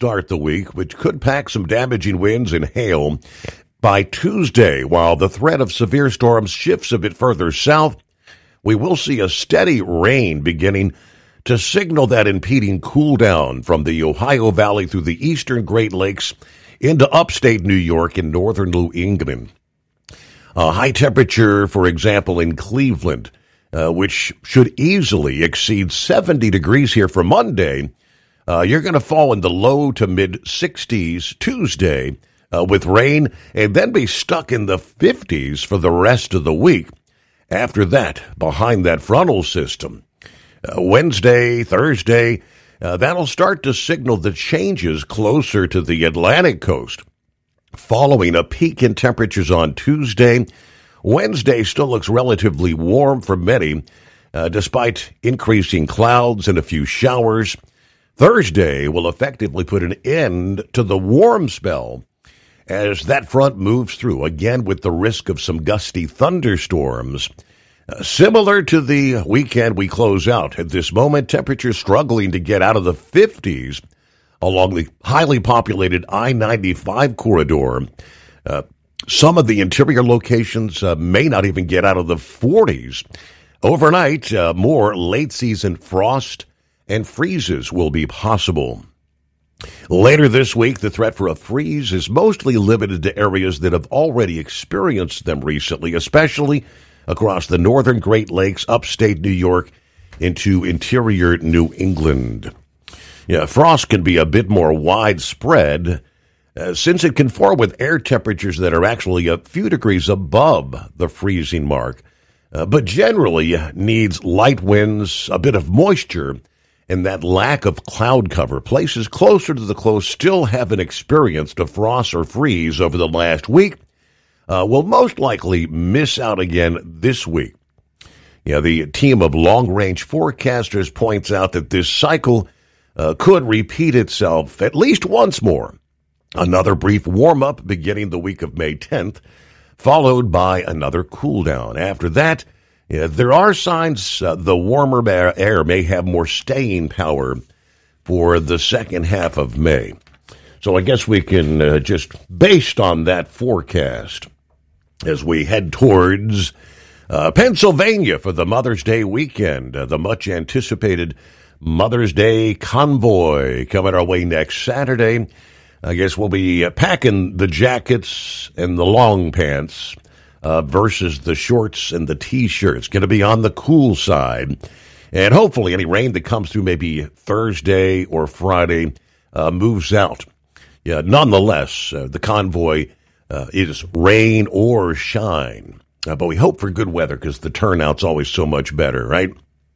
start the week, which could pack some damaging winds and hail. By Tuesday, while the threat of severe storms shifts a bit further south, we will see a steady rain beginning to signal that impeding cool down from the Ohio Valley through the eastern Great Lakes into upstate New York and northern New England. A high temperature, for example, in Cleveland, which should easily exceed 70 degrees here for Monday. You're going to fall in the low to mid 60s Tuesday with rain, and then be stuck in the 50s for the rest of the week. After that, behind that frontal system, Wednesday, Thursday, that'll start to signal the changes closer to the Atlantic coast. Following a peak in temperatures on Tuesday, Wednesday still looks relatively warm for many, despite increasing clouds and a few showers. Thursday will effectively put an end to the warm spell as that front moves through, again with the risk of some gusty thunderstorms. Similar to the weekend we close out, at this moment, temperatures struggling to get out of the 50s along the highly populated I-95 corridor. Some of the interior locations may not even get out of the 40s. Overnight, more late-season frost and freezes will be possible. Later this week, the threat for a freeze is mostly limited to areas that have already experienced them recently, especially across the northern Great Lakes, upstate New York, into interior New England. Frost can be a bit more widespread since it can form with air temperatures that are actually a few degrees above the freezing mark, but generally needs light winds, a bit of moisture, and that lack of cloud cover. Places closer to the coast still haven't experienced a frost or freeze over the last week. Will most likely miss out again this week. The team of long-range forecasters points out that this cycle could repeat itself at least once more. Another brief warm-up beginning the week of May 10th, followed by another cool-down. After that, there are signs the warmer air may have more staying power for the second half of May. So I guess we can just, based on that forecast, as we head towards Pennsylvania for the Mother's Day weekend, the much-anticipated Mother's Day convoy coming our way next Saturday. I guess we'll be packing the jackets and the long pants versus the shorts and the T-shirts. Going to be on the cool side. And hopefully any rain that comes through maybe Thursday or Friday moves out. Nonetheless, the convoy is rain or shine. But we hope for good weather because the turnout's always so much better, right?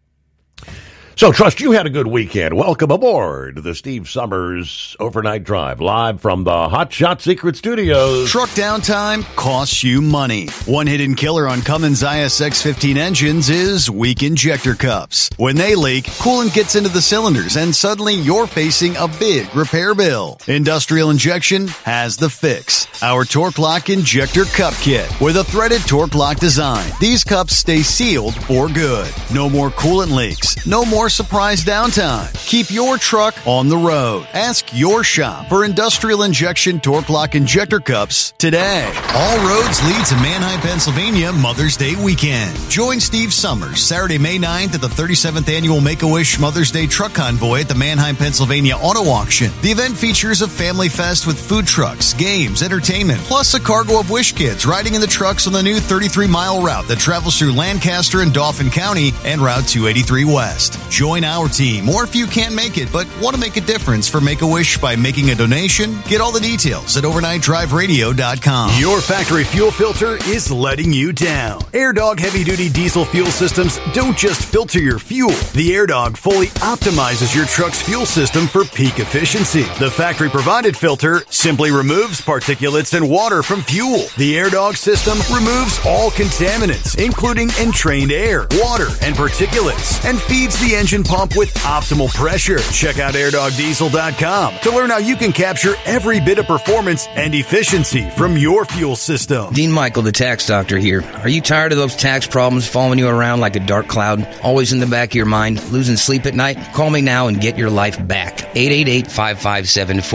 So, trust you had a good weekend. Welcome aboard the Steve Summers Overnight Drive, live from the Hot Shot Secret Studios. Truck downtime costs you money. One hidden killer on Cummins ISX-15 engines is weak injector cups. When they leak, coolant gets into the cylinders, and suddenly you're facing a big repair bill. Industrial Injection has the fix. Our Torque Lock Injector Cup Kit with a threaded Torque Lock design. These cups stay sealed for good. No more coolant leaks. No more surprise downtime. Keep your truck on the road. Ask your shop for Industrial Injection Torque Lock Injector Cups today. All roads lead to Manheim, Pennsylvania Mother's Day weekend. Join Steve Summers Saturday, May 9th at the 37th Annual Make-A-Wish Mother's Day Truck Convoy at the Manheim, Pennsylvania Auto Auction. The event features a family fest with food trucks, games, entertainment, plus a cargo of Wish kids riding in the trucks on the new 33-mile route that travels through Lancaster and Dauphin County and Route 283 West. Join our team, or if you can't make it but want to make a difference for Make-A-Wish by making a donation, get all the details at overnightdriveradio.com. Your factory fuel filter is letting you down. AirDog heavy-duty diesel fuel systems don't just filter your fuel. The AirDog fully optimizes your truck's fuel system for peak efficiency. The factory-provided filter simply removes particulates and water from fuel. The AirDog system removes all contaminants, including entrained air, water, and particulates, and feeds the engine pump with optimal pressure. Check out airdogdiesel.com to learn how you can capture every bit of performance and efficiency from your fuel system. Dean Michael, the tax doctor here. Are you tired of those tax problems following you around like a dark cloud, always in the back of your mind, losing sleep at night? Call me now and get your life back. 888-557-4